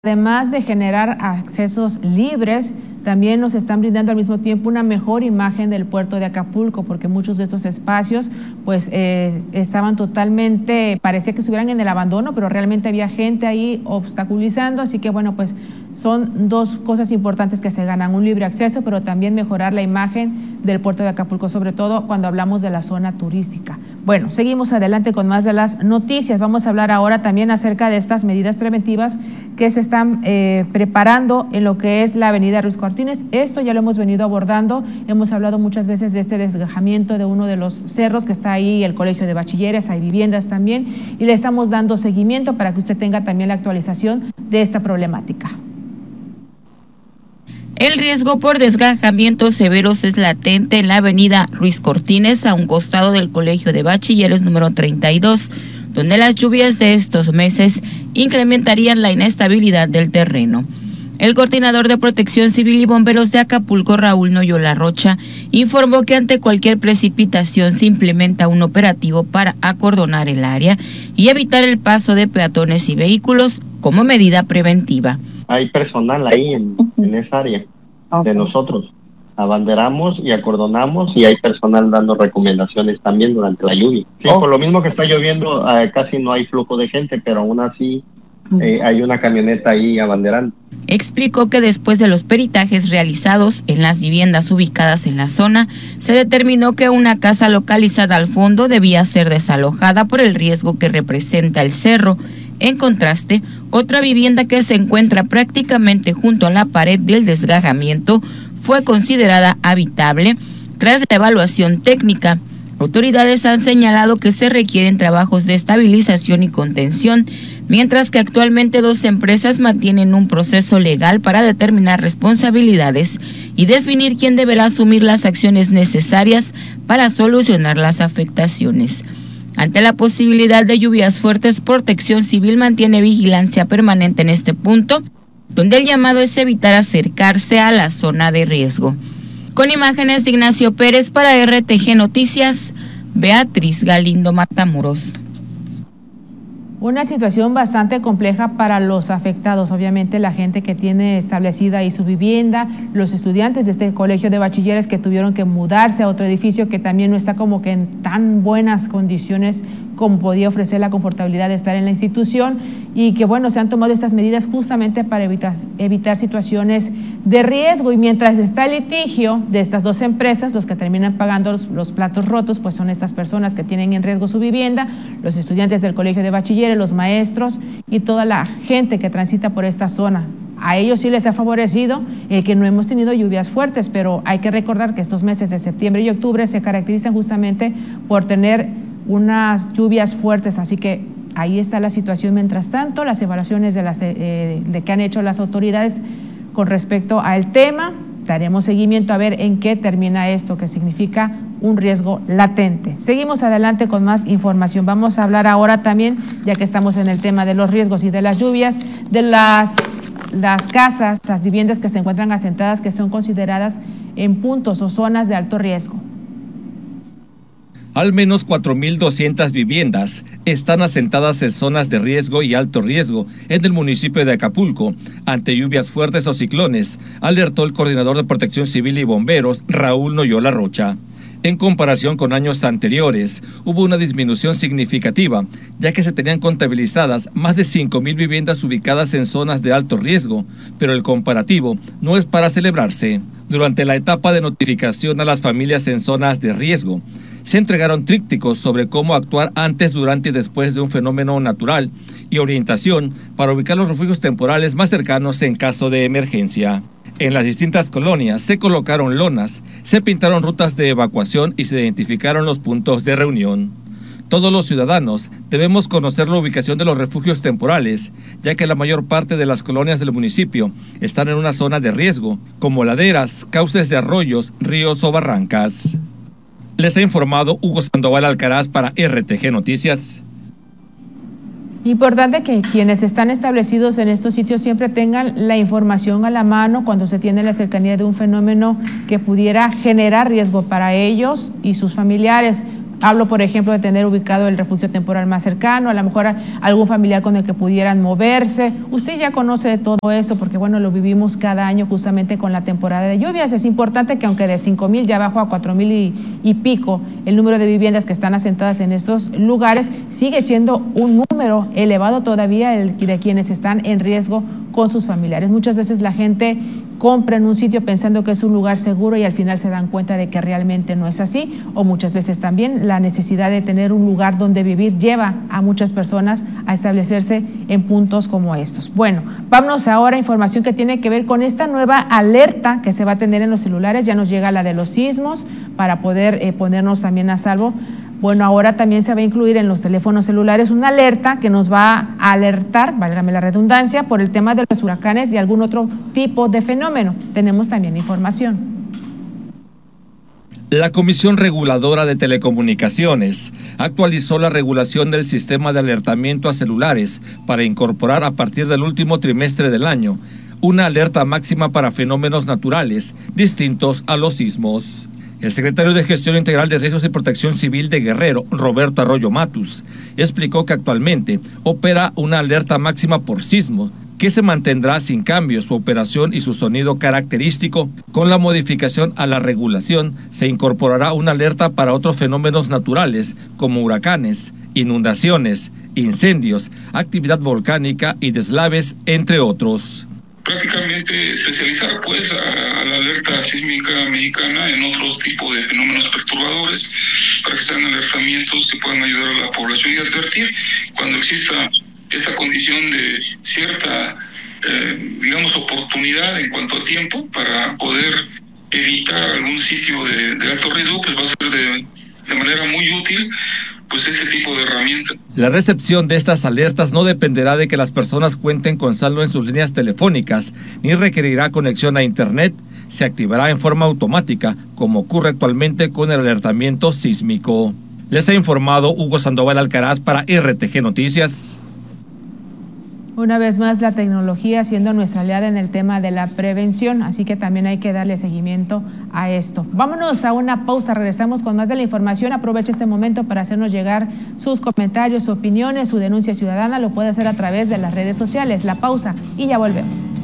Además de generar accesos libres, también nos están brindando al mismo tiempo una mejor imagen del puerto de Acapulco, porque muchos de estos espacios pues estaban totalmente, parecía que estuvieran en el abandono, pero realmente había gente ahí obstaculizando, así que bueno, pues son dos cosas importantes que se ganan: un libre acceso, pero también mejorar la imagen del puerto de Acapulco, sobre todo cuando hablamos de la zona turística. Bueno, seguimos adelante con más de las noticias. Vamos a hablar ahora también acerca de estas medidas preventivas que se están preparando en lo que es la avenida Ruiz Cortines. Esto ya lo hemos venido abordando, hemos hablado muchas veces de este desgajamiento de uno de los cerros que está ahí, el colegio de bachilleres, hay viviendas también, y le estamos dando seguimiento para que usted tenga también la actualización de esta problemática. El riesgo por desgajamientos severos es latente en la avenida Ruiz Cortines, a un costado del Colegio de Bachilleres número 32, donde las lluvias de estos meses incrementarían la inestabilidad del terreno. El coordinador de Protección Civil y Bomberos de Acapulco, Raúl Noyola Rocha, informó que ante cualquier precipitación se implementa un operativo para acordonar el área y evitar el paso de peatones y vehículos como medida preventiva. Hay personal ahí en esa área de nosotros. Abanderamos y acordonamos, y hay personal dando recomendaciones también durante la lluvia. Sí, por lo mismo que está lloviendo, casi no hay flujo de gente, pero aún así hay una camioneta ahí abanderando. Explicó que después de los peritajes realizados en las viviendas ubicadas en la zona, se determinó que una casa localizada al fondo debía ser desalojada por el riesgo que representa el cerro. En contraste, otra vivienda que se encuentra prácticamente junto a la pared del desgajamiento fue considerada habitable tras la evaluación técnica. Autoridades han señalado que se requieren trabajos de estabilización y contención, mientras que actualmente 2 empresas mantienen un proceso legal para determinar responsabilidades y definir quién deberá asumir las acciones necesarias para solucionar las afectaciones. Ante la posibilidad de lluvias fuertes, Protección Civil mantiene vigilancia permanente en este punto, donde el llamado es evitar acercarse a la zona de riesgo. Con imágenes de Ignacio Pérez para RTG Noticias, Beatriz Galindo Matamoros. Una situación bastante compleja para los afectados, obviamente la gente que tiene establecida ahí su vivienda, los estudiantes de este colegio de bachilleres que tuvieron que mudarse a otro edificio que también no está como que en tan buenas condiciones como podía ofrecer la confortabilidad de estar en la institución, y que bueno, se han tomado estas medidas justamente para evitar situaciones de riesgo. Y mientras está el litigio de estas 2 empresas, los que terminan pagando los platos rotos pues son estas personas que tienen en riesgo su vivienda, los estudiantes del colegio de bachilleres, los maestros y toda la gente que transita por esta zona. A ellos sí les ha favorecido que no hemos tenido lluvias fuertes, pero hay que recordar que estos meses de septiembre y octubre se caracterizan justamente por tener unas lluvias fuertes, así que ahí está la situación. Mientras tanto, las evaluaciones de que han hecho las autoridades con respecto al tema, daremos seguimiento a ver en qué termina esto, que significa un riesgo latente. Seguimos adelante con más información. Vamos a hablar ahora también, ya que estamos en el tema de los riesgos y de las lluvias, de las casas, las viviendas que se encuentran asentadas, que son consideradas en puntos o zonas de alto riesgo. Al menos 4.200 viviendas están asentadas en zonas de riesgo y alto riesgo en el municipio de Acapulco ante lluvias fuertes o ciclones, alertó el coordinador de Protección Civil y Bomberos, Raúl Noyola Rocha. En comparación con años anteriores, hubo una disminución significativa, ya que se tenían contabilizadas más de 5.000 viviendas ubicadas en zonas de alto riesgo, pero el comparativo no es para celebrarse. Durante la etapa de notificación a las familias en zonas de riesgo, se entregaron trípticos sobre cómo actuar antes, durante y después de un fenómeno natural y orientación para ubicar los refugios temporales más cercanos en caso de emergencia. En las distintas colonias se colocaron lonas, se pintaron rutas de evacuación y se identificaron los puntos de reunión. Todos los ciudadanos debemos conocer la ubicación de los refugios temporales, ya que la mayor parte de las colonias del municipio están en una zona de riesgo, como laderas, cauces de arroyos, ríos o barrancas. Les ha informado Hugo Sandoval Alcaraz para RTG Noticias. Importante que quienes están establecidos en estos sitios siempre tengan la información a la mano cuando se tiene la cercanía de un fenómeno que pudiera generar riesgo para ellos y sus familiares. Hablo, por ejemplo, de tener ubicado el refugio temporal más cercano, a lo mejor algún familiar con el que pudieran moverse. Usted ya conoce de todo eso porque, bueno, lo vivimos cada año justamente con la temporada de lluvias. Es importante que aunque de 5,000 ya bajó a 4,000 y pico el número de viviendas que están asentadas en estos lugares, sigue siendo un número elevado todavía el de quienes están en riesgo con sus familiares. Muchas veces la gente compra en un sitio pensando que es un lugar seguro y al final se dan cuenta de que realmente no es así, o muchas veces también la necesidad de tener un lugar donde vivir lleva a muchas personas a establecerse en puntos como estos. Bueno, vámonos ahora a información que tiene que ver con esta nueva alerta que se va a tener en los celulares. Ya nos llega la de los sismos para poder ponernos también a salvo. Bueno, ahora también se va a incluir en los teléfonos celulares una alerta que nos va a alertar, válgame la redundancia, por el tema de los huracanes y algún otro tipo de fenómeno. Tenemos también información. La Comisión Reguladora de Telecomunicaciones actualizó la regulación del sistema de alertamiento a celulares para incorporar a partir del último trimestre del año una alerta máxima para fenómenos naturales distintos a los sismos. El secretario de Gestión Integral de Riesgos y Protección Civil de Guerrero, Roberto Arroyo Matus, explicó que actualmente opera una alerta máxima por sismo, que se mantendrá sin cambio su operación y su sonido característico. Con la modificación a la regulación, se incorporará una alerta para otros fenómenos naturales, como huracanes, inundaciones, incendios, actividad volcánica y deslaves, entre otros. Prácticamente especializar pues a la alerta sísmica mexicana en otros tipos de fenómenos perturbadores para que sean alertamientos que puedan ayudar a la población y advertir cuando exista esta condición de cierta oportunidad en cuanto a tiempo para poder evitar algún sitio de alto riesgo. Pues va a ser de manera muy útil pues este tipo de herramientas. La recepción de estas alertas no dependerá de que las personas cuenten con saldo en sus líneas telefónicas, ni requerirá conexión a internet. Se activará en forma automática, como ocurre actualmente con el alertamiento sísmico. Les ha informado Hugo Sandoval Alcaraz para RTG Noticias. Una vez más, la tecnología siendo nuestra aliada en el tema de la prevención, así que también hay que darle seguimiento a esto. Vámonos a una pausa, regresamos con más de la información. Aproveche este momento para hacernos llegar sus comentarios, opiniones, su denuncia ciudadana. Lo puede hacer a través de las redes sociales. La pausa y ya volvemos.